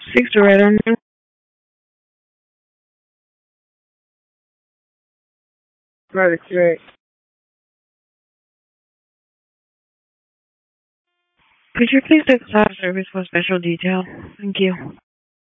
Six to right on. Right, right. Could you please take cloud service for special detail? Thank you.